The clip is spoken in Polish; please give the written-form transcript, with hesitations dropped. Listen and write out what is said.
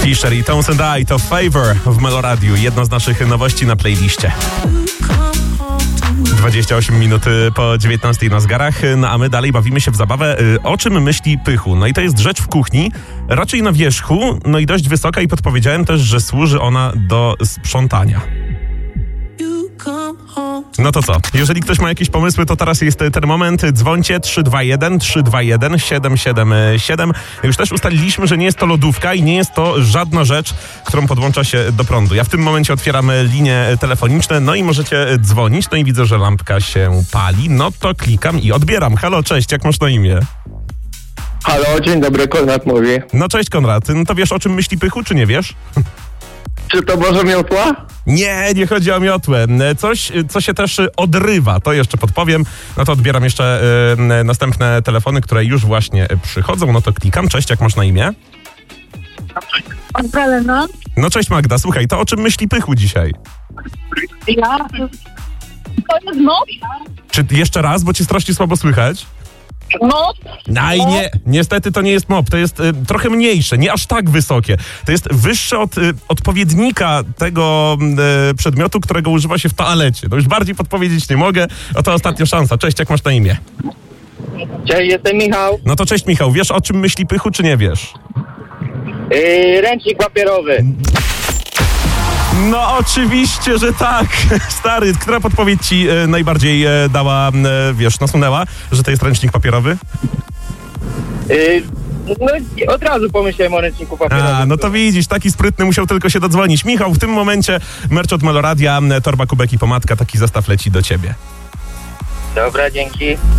Fisher i Tones and I to Favor w Meloradiu. Jedno z naszych nowości na playliście. 28 minut po 19 na zegarach, no a my dalej bawimy się w zabawę. O czym myśli Pychu? No i to jest rzecz w kuchni, raczej na wierzchu, no i dość wysoka i podpowiedziałem też, że służy ona do sprzątania. No to co? Jeżeli ktoś ma jakieś pomysły, to teraz jest ten moment. Dzwońcie 321 777. Już też ustaliliśmy, że nie jest to lodówka i nie jest to żadna rzecz, którą podłącza się do prądu. Ja w tym momencie otwieram linie telefoniczne, no i możecie dzwonić. No i widzę, że lampka się pali. No to klikam i odbieram. Halo, cześć, jak masz na imię? Halo, dzień dobry, Konrad mówi. No cześć Konrad, no to wiesz, o czym myśli Pychu, czy nie wiesz? Czy to Boże miotła? Nie chodzi o miotłę. Coś, co się też odrywa, to jeszcze podpowiem. No to odbieram jeszcze następne telefony, które już właśnie przychodzą. No to klikam. Cześć, jak masz na imię? Magdalena? No cześć Magda, słuchaj, to o czym myśli Pychu dzisiaj? Ja? To jest mop? Czy jeszcze raz, bo cię strasznie słabo słychać? Mop? No i nie, niestety to nie jest mop, to jest trochę mniejsze, nie aż tak wysokie. To jest wyższe od odpowiednika tego przedmiotu, którego używa się w toalecie. No już bardziej podpowiedzieć nie mogę, oto ostatnia szansa. Cześć, jak masz na imię? Cześć, jestem Michał. No to cześć Michał, wiesz o czym myśli Pychu, czy nie wiesz? Ręcznik papierowy. No oczywiście, że tak. Stary, która podpowiedź ci najbardziej dała, nasunęła, że to jest ręcznik papierowy? No od razu pomyślałem o ręczniku papierowym. A, no to widzisz, taki sprytny musiał tylko się dodzwonić. Michał, w tym momencie merch od Meloradia, torba, kubek i pomadka, taki zestaw leci do ciebie. Dobra, dzięki.